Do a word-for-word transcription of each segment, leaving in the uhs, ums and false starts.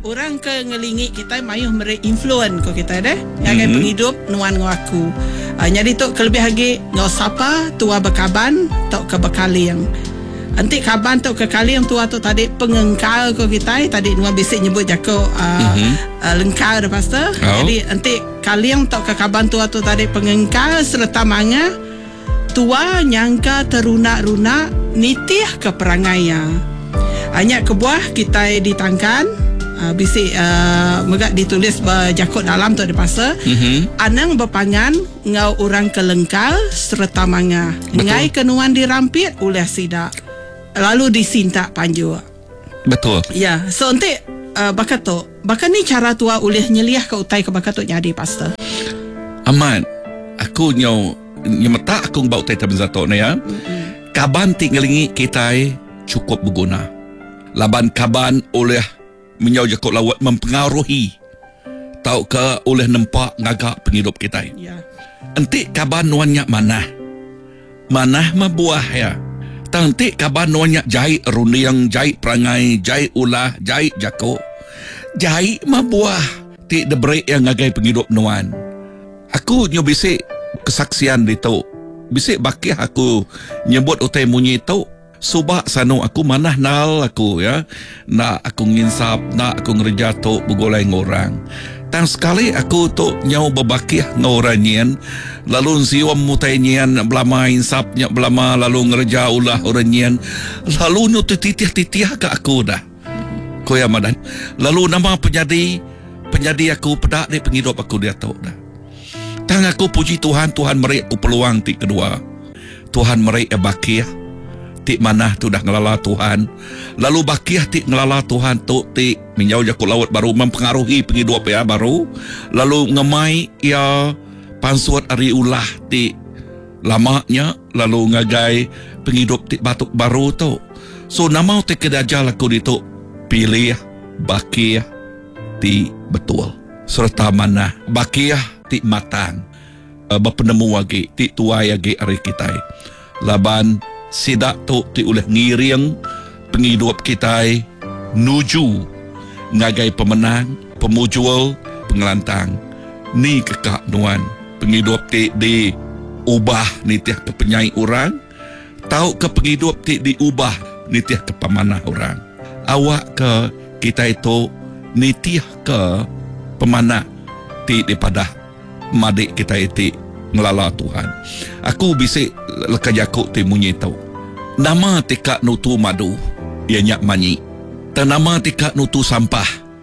orang ke ngelingi kita mayuh mere influence ko kita deh yang mm-hmm. penghidup nuan ngaku uh, jadi tu kelebih lagi ngau sapa tua bekaban tok ke bekaliang anti kaban tok ke kaliang tua tu tadi pengengkal ko kita tadi nuan bisik nyebut jako uh, mm-hmm. uh, lengkal dah pastor oh. Jadi anti kaliang tok ke kaban tua tu tadi pengengkal serta manga tua nyangka teruna-runa nitih ke perangainya hanya kebuah kita ditangkan Uh, bisik uh, megak ditulis berjakut dalam tu ada pasal mm-hmm. anang berpangan ngau orang kelengkal serta manga ngai kenuan dirampit oleh sidak lalu disinta panju betul ya so nanti uh, bakat tu bakat ni cara tua oleh nyeliah ke utai ke bakat tu jadi pasal aman aku nyau nyemeta aku bau utai taben zato ni ya mm-hmm. kaban ti ngelingi kita cukup berguna laban kaban oleh menyau jakut lawat mempengaruhi tau ke oleh nampak ngagak penghidup kita ya entik kaban nuannya manah manah mabuah ya tantik kaban nuannya jahit runiang jahit perangai jahit ulah jahit jakut jahit mabuah tik debreak yang ngagai penghidup nuan aku nyo bisik kesaksian di tu bisik bakih aku nyebut utai munyi tu subak sano aku manah nal aku ya nak aku nginsap nak aku ngerja tu begolai ngorang tang sekali aku tu nyau berbakih ngoranyian lalu siwam mutainyian belama insapnya belama lalu ngerja ulah oranyian lalu nu titih-titih ke aku dah koya madan lalu nama penyadi penyadi aku pedak di penghidup aku dia tahu dah tang aku puji Tuhan Tuhan meri aku peluang ti kedua Tuhan meri bakih tik manah tu dah ngelala Tuhan lalu bakiyah tik ngelala Tuhan tu tik menyau jakut laut baru mempengaruhi penghidup ya baru lalu ngemai ya pansuat ari ulah tik lamanya lalu ngagai penghidup tik batuk baru tu so nama tik kedajal aku itu pilih bakiyah tik betul serta manah bakiyah tik matang uh, berpenemu lagi tik tua lagi ari kita laban sidak tu ti oleh ngiriang penghidup kita nuju ngagai pemenang pemujual pengelantang ni kekak nuan penghidup ti di ubah nitiah ke penyai orang tahu ke penghidup ti diubah nitiah ke pemanah orang awak ke kita itu nitiah ke pemanah ti daripada madik kita itu ngelala Tuhan aku bisik lekajakuk ti munyi tau nama tika nutu madu ia nyak manyi tanama tika nutu sampah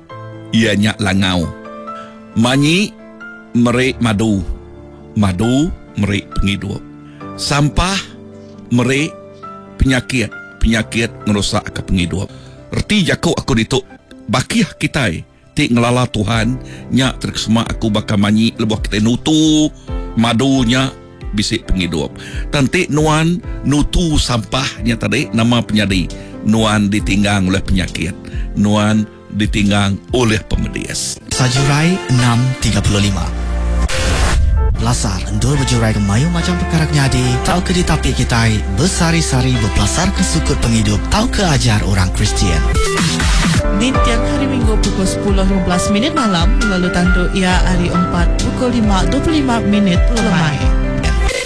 ia nyak langau manyi merik madu madu merik penghidup sampah merik penyakit penyakit ngerusak ke penghidup erti jakuk aku dituk bakih kita ti ngelala Tuhan nyak terkesema aku bakal manyi lebuh kita nutu madunya bisik penghidup tantik nuan nutu sampahnya tadi nama penyadi nuan ditinggang oleh penyakit nuan ditinggang oleh pemedias Sajurai enam tiga puluh lima Lasar endur berjurai kemayu macam perkara nyadi tau ke ditapi kita bersari-sari berpelasar ke sukut penghidup tau ke ajar orang Kristian di tiap hari Minggu pukul sepuluh lima belas minit malam lalu tanduk ia hari empat pukul lima dua puluh lima minit lemai.